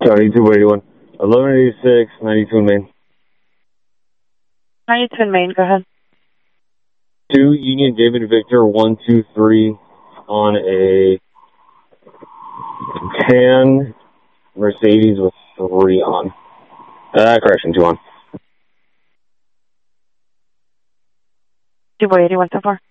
Charlie 281. 1186, 92 in Maine. 92 in Maine, go ahead. 2 Union David Victor 123 on a tan Mercedes with 3 on. Correction, 2 on. 281 so far.